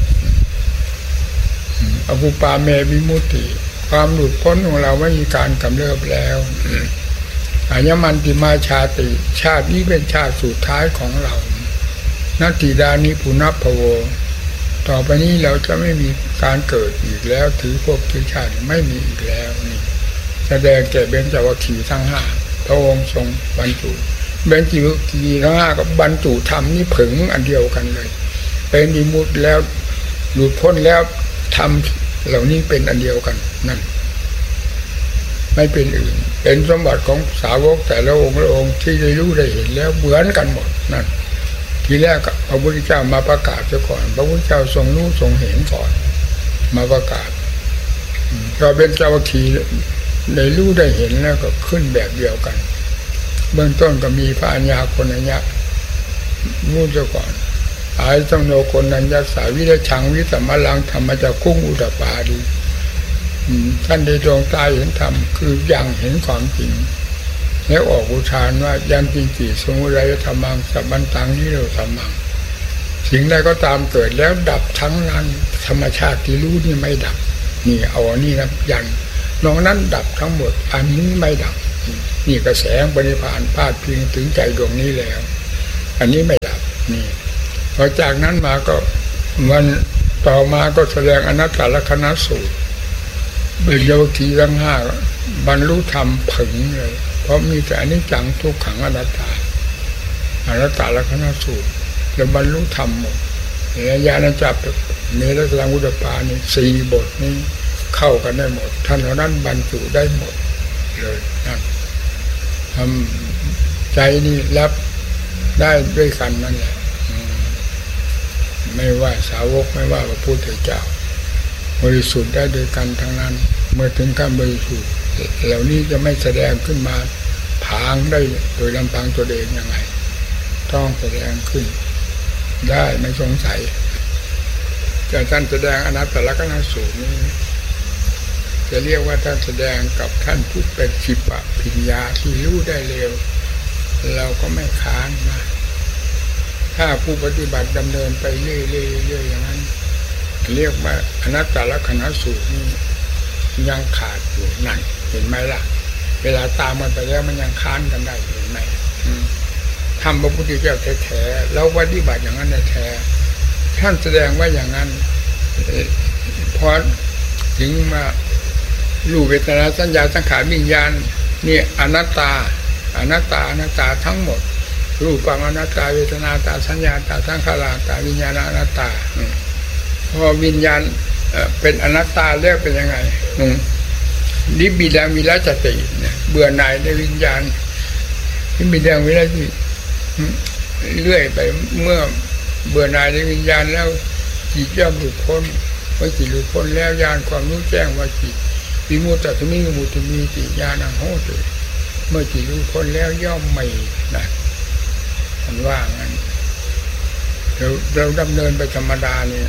อกุปาเมวิมุตติความหลุดพ้นของเราไม่มีการกำเริบแล้วอายมันติมาชาติชาตินี้เป็นชาติสุดท้ายของเรานัตติดานิปุณพโวต่อไปนี้เราจะไม่มีการเกิดอีกแล้วถือภพถือชาติไม่มีอีกแล้วนี่แสดงแก่เบญจวัคคีย์ทั้งห้าพระองค์ทรงบรรจุเบญจวัคคีย์ทั้งห้ากับบรรจุธรรมนี่ผึ่งอันเดียวกันเลยเป็นวิมุตติแล้วหลุดพ้นแล้วธรรมเหล่านี้เป็นอันเดียวกันนั่นไม่เป็นอื่นเป็นสมบัติของสาวกแต่ละองค์ละองค์ที่ได้รู้ได้เห็นแล้วเหมือนกันหมดนั่นทีแรกพระพุทธเจ้ามาประกาศเสียก่อนพระพุทธเจ้าทรงรู้ทรงเห็นก่อนมาประกาศเราเป็นเจ้าวัคคีย์ได้รู้ได้เห็นแล้วก็ขึ้นแบบเดียวกันเบื้องต้นก็มีพระอัญญาโกณัญญะรู้เสียก่อนอายต้องโนโกณัญญะสาวิรชังวิสัมมลังธรรมจักขุงอุตตปาดีท่านได้ดวงตาเห็นธรรมคือยังเห็นความจริงแล้วออกอุทานว่ายังจริงจิสมุทัยธรรมังสัมปันตังนิโรธรรมังสิ่งใดก็ตามเกิดแล้วดับทั้งนั้นธรรมชาติที่รู้นี่ไม่ดับนี่เอาอันนี้นะยันนอกนั้นดับทั้งหมดอันนี้ไม่ดับนี่กระแสปณิพพานพาดพิงถึงใจดวงนี้แล้วอันนี้ไม่ดับนี่พอจากนั้นมาก็มันต่อมาก็แสดงอนัตตลักขณสูตรเบญจวัคคีย์ทั้งห้าบรรลุธรรมผึ่งเลยเพราะมีแต่อนิจจังทุกขังอนัตตาอนัตตลักขณสูตรแล้วบรรลุธรรมหมดญาณัญจเมรัสลังอุตตปานี่สี่บทนี้เข้ากันได้หมดท่านเหล่านั้นบรรจุได้หมดเลยนั่นทำใจนี่รับได้ด้วยกันนั่นแหละไม่ว่าสาวกไม่ว่าพระพุทธเจ้าบริสุทธิ์ได้โดยกันทั้งนั้นเมื่อถึงการบริสุทธิ์เหล่านี้จะไม่แสดงขึ้นมาผางได้โดยลำพังตัวเองยังไงต้องแสดงขึ้นได้ไม่สงสัยแต่ท่านแสดงอนัตตลักขณสูตรนี้จะเรียกว่าท่านแสดงกับท่านผู้เป็นสิปะพิญญาที่รู้ได้เร็วเราก็ไม่ค้านนะถ้าผู้ปฏิบัติดำเนินไปเรื่อยๆอย่างนั้นเรียกว่าอนัตตลักขณสูตรนี้ยังขาดอยู่นั่นเห็นไหมล่ะเวลาตามมันไปแล้วมันยังค้านกันได้เห็นไหมทำพระพุทธเจ้าแท้ๆแล้วปฏิบัติอย่างนั้นแท้ท่านแสดงว่าอย่างนั้นพอถึงมารูปเวทนาสัญญาสังขารวิญญาณนี่อนัตตาอนัตตาอนัตตาทั้งหมดรูปังอนัตตาเวทนาตาสัญญาตาสังขารตาวิญญาณอนัตตาพอวิญญาณเป็นอนัตตาแล้วเป็นยังไงนิบิดังวิรัจติเนี่ยเบื่อหน่ายในวิญญาณนิบิดังวิรัจติเรื่อยไปเมื่อเบื่อหน่ายในวิญญาณแล้วจิตย่อมหลุดพ้นเมื่อจิตหลุดพ้นแล้วญาณความรู้แจ้งว่าจิตวิมุตตมิวิมุตติมีจิญาณังโหติเมื่อจิตหลุดพ้นแล้วย่อมไม่นะท่านว่างั้นเราเราดำเนินไปธรรมดาเนี่ย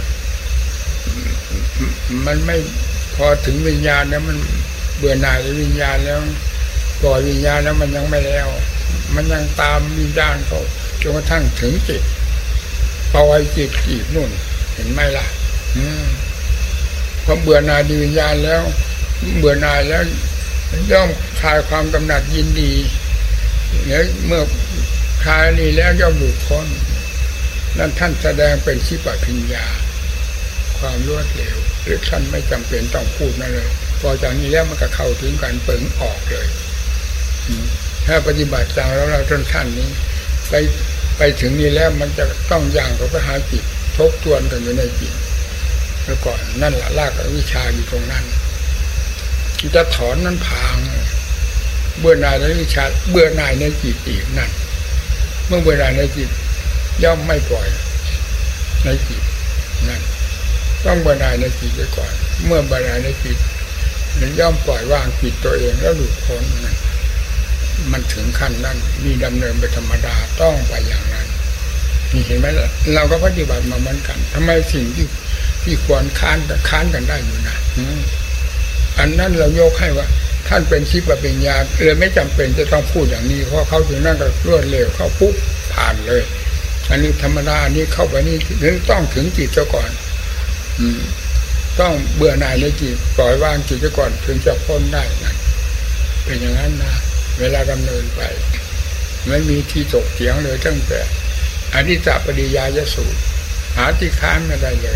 มันไม่พอถึงวิญญาณแล้วมันเบื่อหน่ายในวิญญาณแล้วปล่อยวิญญาณแล้วมันยังไม่แล้วมันยังตามวิญญาณเขาจนกระทั่งถึงจิตปล่อยจิตอีกนู่นเห็นไหมล่ะอืมพอเบื่อหน่ายในวิญญาณแล้วเบื่อหน่ายแล้วย่อมคลายความกำหนัดยินดีแล้วเมื่อคลายนี้แล้วย่อมหลุดพ้นนั่นท่านแสดงเป็นสิปะพิญญาความรวดเร็วหรือท่านไม่จำเป็นต้องพูดนั่นเลยพอจากนี้แล้วมันก็เข้าถึงการเปิงออกเลยถ้าปฏิบัติตามแล้วเราท่านท่านนี้ไปไปถึงนี้แล้วมันจะต้องย่างเข้าไปหาจิตทบทวนกันอยู่ในจิตแล้วก่อนนั่นแหละรากวิชาอยู่ตรงนั้นที่จะถอนนั้นพางเบื่อหน่ายในวิชาเบื่อหน่ายในจิตอีกนั่นเมื่อเบื่อหน่ายในจิตย่อมไม่ปล่อยในจิตนั่นต้องเบื่อหน่ายในจิตไปก่อนเมื่อเบื่อหน่ายในจิตมันย่อมปล่อยวางจิตตัวเองแล้วหลุดพ้นนั่นมันถึงขั้นนั้นมีดำเนินไปธรรมดาต้องไปอย่างนั้นนี่เห็นไหมเราก็ปฏิบัติมาเหมือนกันทำไมสิ่งที่ที่ควรค้านแต่ค้านกันได้อยู่นะอันนั้นเรายกให้ว่าท่านเป็นชิปปัญญาเลยไม่จำเป็นจะต้องพูดอย่างนี้เพราะเขาถึงนั่นก็รวดเร็วเขาปุ๊บผ่านเลยอันนี้ธรรมดาอันนี้เข้าไปนี่ต้องถึงจิตซะก่อนอืมต้องเบื่อหน่ายในจิตปล่อยวางจิตซะก่อนถึงจะพ้นได้นะเป็นอย่างนั้นนะเวลาดำเนินไปไม่มีที่ตกเถียงเลยตั้งแต่อนิจจปริยายสูตรหาที่ค้านไม่ได้เลย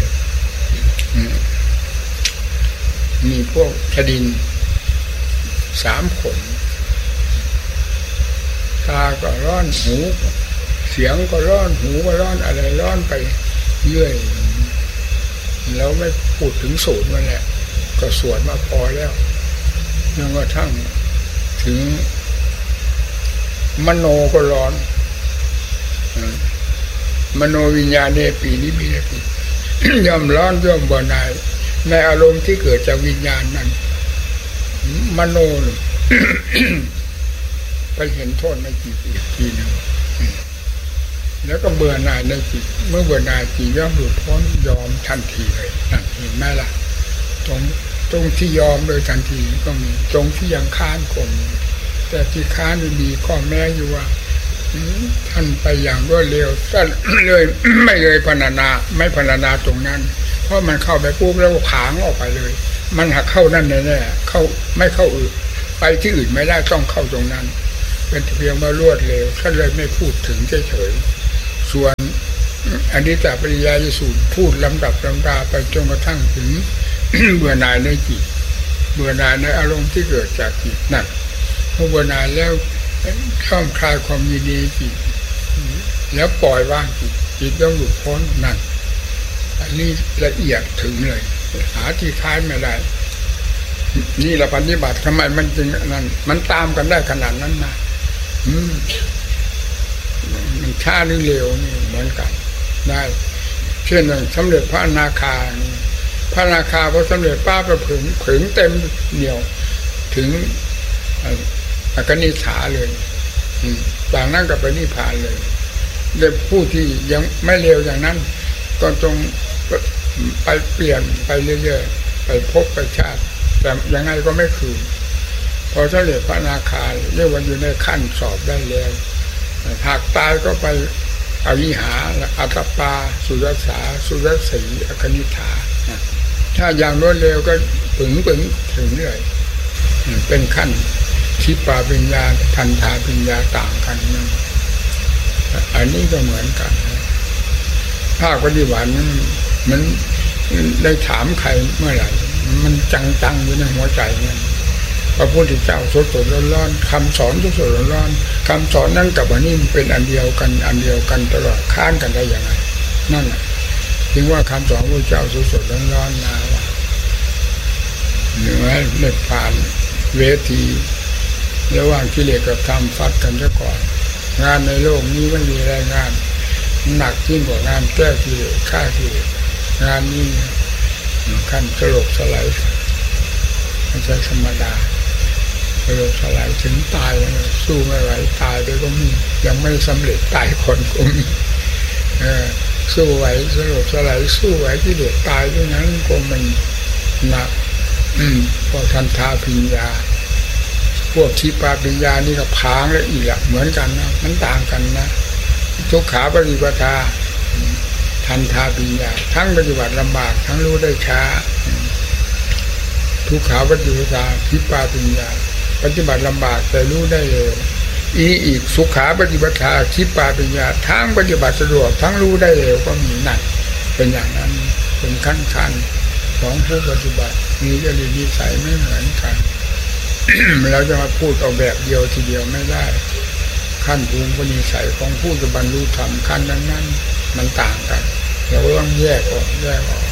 มีพวกชดินสามขนตาก็ร้อนหูเสียงก็ร้อนหูก็ร้อนอะไรร้อนไปเรื่อยแล้วไม่พูดถึงสูตรมันแหละก็สวดมาพอแล้วจนกระทั่งถึงมโนก็ร้อนมโนวิญญาณเนปีนี้มีอะไรย่อมร้อนย่อมบ่นายในอารมณ์ที่เกิดจากวิญญาณนั้นมโน ไปเห็นโทษในจิตอีกทีหนึ่งแล้วก็เบื่อหน่ายในจิตเมื่อเบื่อหน่ายจิตย่อมหลุดพ้นยอมทันทีเลยนั่นเห็นไหมล่ะตรงตรงที่ยอมโดยทันทีก็มีตรงที่ยังค้านก็มีแต่ที่ค้านมีข้อแม้อยู่ว่าท่านไปอย่างรวดเร็วท่านเลยไม่เลยพรรณนาไม่พรรณนาตรงนั้นเพราะมันเข้าไปปุ๊บแล้วผางออกไปเลยมันหักเข้านั่นแน่ๆเข้าไม่เข้าอื่นไปที่อื่นไม่ได้ต้องเข้าตรงนั้นเป็นเพียงว่ารวดเร็วท่านเลยไม่พูดถึงเฉยๆส่วนอนิจจปริยายสูตรพูดลำดับลำดาไปจนกระทั่งถึง เบื่อหน่ายในจิตเบื่อหน่ายในอารมณ์ที่เกิดจากจิตนั่นเมื่อเบื่อหน่ายแล้วช่องคลายความยินดีจิตแล้วปล่อยวางจิตจิตต้องหลุดพ้นนั่นอันนี้ละเอียดถึงเลยหาที่ค้านไม่ได้นี่เราปฏิบัติทำไมมันจึงนั่นมันตามกันได้ขนาดนั้นนะอืมมันช้าหรือเร็วนี่เหมือนกันได้เช่นอย่างสำเร็จพระอนาคาพระอนาคาพอสำเร็จป้าประผึ่งผึ่งเต็มเหนียวถึงอกนิษฐาเลยต่างนั้นกับไปนิพพานเลยเด็กผู้ที่ยังไม่เร็วอย่างนั้นก็จงไปเปลี่ยนไปเรื่อยๆไปพบไปชาติแต่ยังไงก็ไม่คืนพอสำเร็จพระอนาคาเรียกว่าอยู่ในขั้นสอบได้แล้วหากตายก็ไปอวิหาอัตตปาสุรัสสาสุรัสสีอกนิษฐาถ้าอย่างรวดเร็วก็ปึงปึงถึงเลยเป็นขั้นทิปาปัญญาทันทาปัญญาต่างกันนะอันนี้ก็เหมือนกันภาคปฏิบัตินั้นมันได้ถามใครเมื่อไหร่มันจังๆอยู่ในหัวใจเนี่ยพระพุทธเจ้าสดสดร้อนๆคำสอนสดสดร้อนๆคำสอนนั้นกับอันนี้เป็นอันเดียวกันอันเดียวกันตลอดค้านกันได้ยังไงนั่นแหละถึงว่าคำสอนพระเจ้าสดสดร้อนๆนะว่าเหนือเล็ดผ่านเวทีระหว่างกิเลสกับธรรมฟัดกันซะก่อนงานในโลกนี้ไม่มีอะไรงานหนักยิ่งกว่างานแก้กิเลสฆ่ากิเลสงานนี้ขั้นสลบสลายไม่ใช่ธรรมดาสลบสลายถึงตายเลยสู้ไม่ไหวตายไปก็มียังไม่สำเร็จตายคนก็มีสู้ไหวสลบสลายสู้ไหวกิเลสตายด้วยนั้นก็มันหนักอืมพอทันทาปัญญาพวกทิปาปัญญานี่ก็พางและอีกเหมือนกันนะมันต่างกันนะทุกขาปฏิปทาทันทาปัญญาทั้งปฏิบัติลำบากทั้งรู้ได้ช้าทุกขาปฏิปทาทิปาปัญญาปฏิบัติลำบากแต่รู้ได้เร็วอีอีกสุขาปฏิปทาทิปาปัญญาทั้งปฏิบัติสะดวกทั้งรู้ได้เร็วก็มีนั่นเป็นอย่างนั้นเป็นขั้นขั้นของผู้ปฏิบัติมีจริตนิสัยไม่เหมือนกันเราจะมาพูดเอาแบบเดียวทีเดียวไม่ได้ขั้นภูมิปณิสัยของผู้จะบรรลุธรรมขั้นนั้นๆมันต่างกันเราต้องแยกออกแยกออก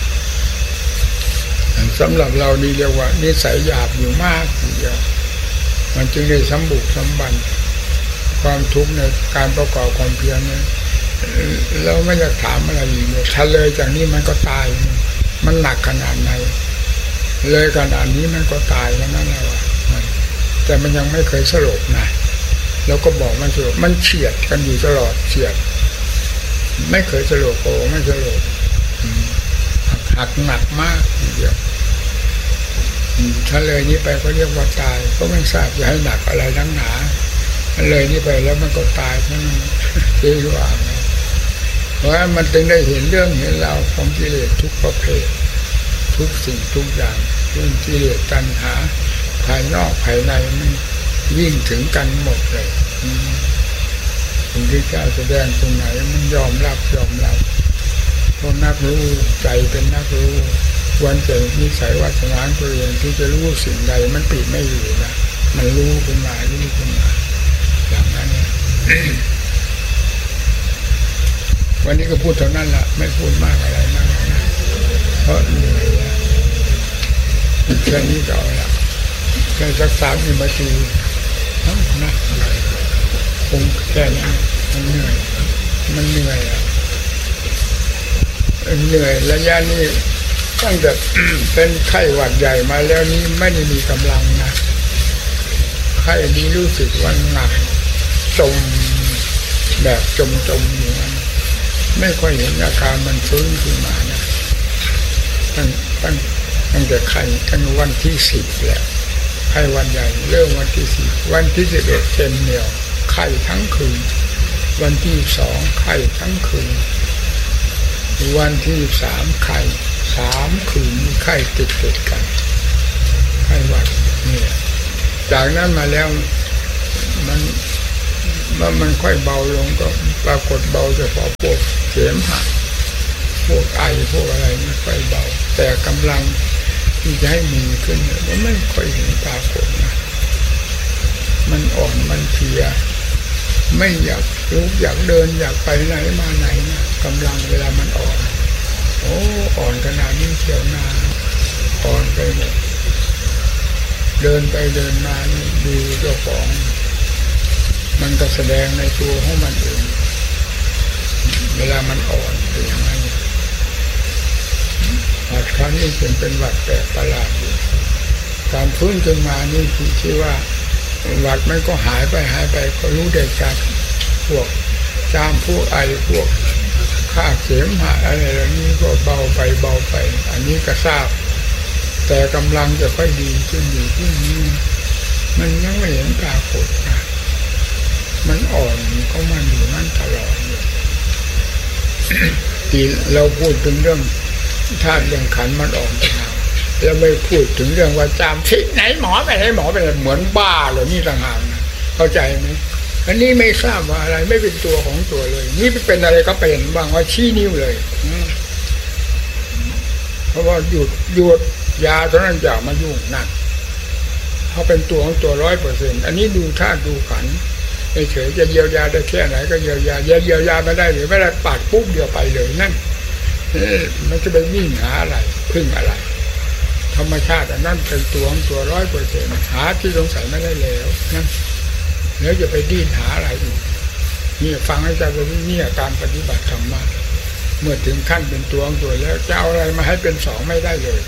สำหรับเรานี่เรียกว่านิสัยหยาบอยู่มากทีเดียวมันจึงได้สมบุกสมบันความทุกข์ในการประกอบความเพียรเนี่ยเราไม่อยากถามอะไรอีกเลยถ้าเลยจากนี้มันก็ตายมันหนักขนาดไหนเลยขนาดนี้มันก็ตายแล้วนั่นแหละว่าแต่มันยังไม่เคยสลบนะแล้วก็บอกมันสลบมันเฉียดกันอยู่ตลอดเฉียดไม่เคยสลบโอ้ไม่สลบหักหนักมากเดียวถ้าเลยนี้ไปก็เรียกว่าตายก็ไม่ทราบจะให้หนักอะไรทั้งหนาเลยนี้ไปแล้วมันก็ตายทั้งที่ว่าเพราะมันจึงได้เห็นเรื่องเห็นราวของกิเลสทุกประเภททุกสิ่งทุกอย่างเรื่องกิเลสตัณหาภายนอกภายในมันวิ่งถึงกันหมดเลยสิ่งที่เจ้าแสดงตรงไหนมันยอมรับยอมรับเพราะนักรู้ใจเป็นนักรู้วันเกิดนิสัยวาสนาตัวเองที่จะรู้สิ่งใดมันปิดไม่อยู่นะมันรู้ขึ้นมารู้ขึ้นมาอย่างนั้น วันนี้ก็พูดเท่านั้นแหละไม่พูดมากอะไรมากนะเพราะเหนื่อยแล้วแค่นี้ก็เอาละแค่สักสามสิบนาทีนะคงแค่นี้มันเหนื่อยมันเหนื่อยอ่ะเหนื่อยระยะนี้ตั้งแต่ เป็นไข้หวัดใหญ่มาแล้วนี้ไม่ได้มีกำลังนะไข้นี้รู้สึกว่าหนักจมแบบจมจมอยู่นั้นไม่ค่อยเห็นอาการมันฟื้นขึ้นมานะตั้งตั้งตั้งแต่ไข้ตั้งวันที่สิบแหละไข้วันใหญ่เริ่มวันที่สิบวันที่สิบเอ็ดเต็มเหนียวไข้ทั้งคืนวันที่สองไข้ทั้งคืนวันที่สามไข้สามคืนไข้ติดติดกันไข้หวัดเนี่ยจากนั้นมาแล้วมันมันมันค่อยเบาลงก็ปรากฏเบาเฉพาะพวกเสมหะพวกไอพวกอะไรไม่ค่อยเบาแต่กำลังที่จะให้มีขึ้นเนี่ยมันไม่ค่อยเห็นปรากฏนะมันอ่อนมันเพลียไม่อยากลุกอยากเดินอยากไปไหนมาไหนนะกำลังเวลามันอ่อนโอ้อ่อนขนาดนี้เชียวนาอ่อนไปหมดเดินไปเดินมาดูเจ้าของมันก็แสดงในตัวของมันเองเวลามันอ่อนเป็นยังไงหัดครั้งนี้เป็นเป็นหวัดแปลกประหลาดอยู่การฟื้นขึ้นมานี่คือชื่อว่าหวัดมันก็หายไปหายไปก็รู้ได้จากพวกจามพวกไอพวกข้าเข็มหะอะไรเหล่านี้ก็เบาไปเบาไปอันนี้ก็ทราบแต่กำลังจะค่อยดีขึ้นดีขึ้นนี้มันยังไม่เห็นปรากฏนะมันอ่อนก็มันอยู่นั่นตลอดเลยที่เราพูดถึงเรื่องธาตุเรื่องขันมันอ่อนแล้วแล้วไม่พูดถึงเรื่องว่าจามที่ไหนหมอไปไหนหมอไปไหนเหมือนบ้าเลยนี่ต่างหากนะเข้าใจไหมอันนี้ไม่ทราบว่าอะไรไม่เป็นตัวของตัวเลยนี่เป็นอะไรก็เป็นบางว่าชี้นิ้วเลยเพราะว่าหยุดหยุดยาเท่านั้นอย่ามายุ่งนั่นเขาเป็นตัวของตัวร้อยเปอร์เซ็นต์อันนี้ดูธาตุดูขันเฉยจะเยียวยาได้แค่ไหนก็เยียวยาเยียวยาไม่ได้หรือไม่ได้ปาดปุ๊บเดียวไปเลยนั่นมันจะไปวิ่งหาอะไรพึ่งอะไรธรรมชาติอันนั้นเป็นตัวของตัวร้อยเปอร์เซ็นต์หาที่สงสัยไม่ได้แล้วนั่นแล้วจะไปดิ้นหาอะไรอีกนี่ฟังให้ใจไปนี่การปฏิบัติธรรมะเมื่อถึงขั้นเป็นตัวของตัวแล้วจะเอาอะไรมาให้เป็นสองไม่ได้เลย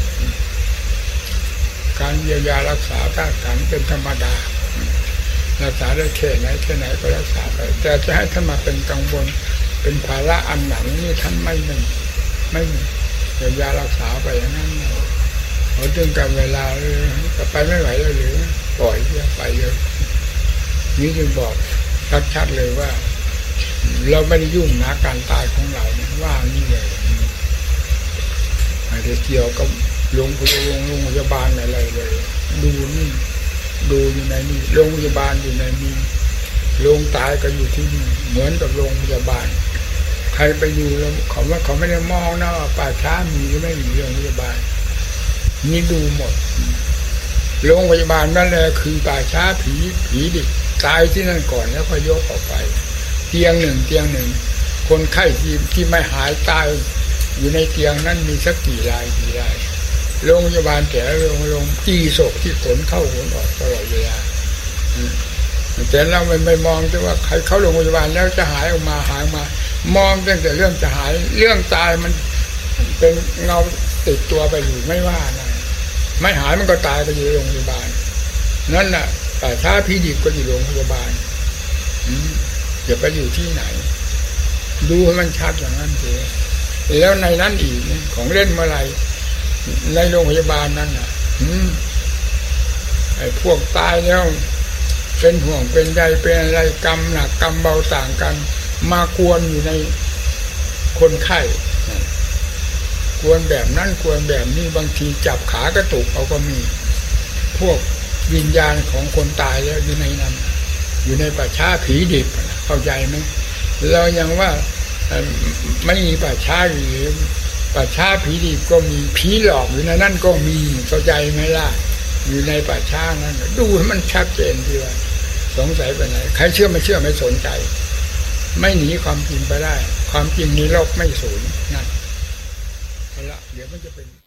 การเยียวยารักษาธาตุขันธ์เป็นธรรมดารักษาได้แค่ไหนแค่ไหนก็รักษาไปแต่จะให้ท่านมาเป็นกังวลเป็นภาระอันหนักนี่ท่านไม่ไม่ไม่เยียวยารักษาไปอย่างนั้นพอถึงกับเวลาจะไปไม่ไหวแล้วหรือปล่อยเยอะไปเลยนี่จึงบอกชัดๆเลยว่าเราไม่ได้ยุ่งนะการตายของเราเนี่ยว่านี่เลยไม่ได้เกี่ยวกับโรงพยาบาลโรงพยาบาลอะไรเลยดูนี่ดูอยู่ในนี่โรงพยาบาลอยู่ในนี่โรงตายก็อยู่ที่นี่เหมือนกับโรงพยาบาลใครไปอยู่แล้วเขาว่าเขาไม่ได้มองนะว่าป่าช้ามีหรือไม่มีโรงพยาบาลนี่ดูหมดโรงพยาบาลนั่นแหละคือป่าช้าผีผีดิตายที่นั่นก่อนแล้วค่อยยกออกไปเตียงหนึ่งเตียงหนึ่งคนไข้ที่ที่ไม่หายตายอยู่ในเตียงนั้นมีสักกี่รายกี่รายโรงพยาบาลแต่โรงโรงจีศพที่ขนเข้าขนออกตลอดเวลาแต่เราไม่ไม่มองแต่ว่าใครเข้าโรงพยาบาลแล้วจะหายออกมาหายมามองตั้งแต่เรื่องจะหายเรื่องตายมันเป็นเงาติดตัวไปอยู่ไม่ว่านะไม่หายมันก็ตายไปอยู่โรงพยาบาลนั่นน่ะป่าช้าผีดิบก็อยู่โรงพยาบาลจะไปอยู่ที่ไหนดูให้มันชัดอย่างนั้นเถอะแล้วในนั้นอีกของเล่นเมื่อไรในโรงพยาบาลนั่นน่ะไอ้พวกตายแล้วเป็นห่วงเป็นใยเป็นอะไรกรรมหนักกรรมเบาต่างกันมากวนอยู่ในคนไข้กวนแบบนั้นกวนแบบนี้บางทีจับขากระตุกเอาก็มีพวกวิญญาณของคนตายแล้วอยู่ในนั้นอยู่ในป่าช้าผีดิบเข้าใจไหมเรายังว่าไม่มีป่าช้าอยู่ป่าช้าผีดิบก็มีผีหลอกอยู่ในนั้นก็มีเข้าใจไหมล่ะอยู่ในป่าช้านั้นดูให้มันชัดเจนทีว่าสงสัยไปไหนใครเชื่อไม่เชื่อไม่สนใจไม่หนีความจริงไปได้ความจริงนี้โลกไม่สูญนั่นเอาละเดี๋ยวมันจะเป็น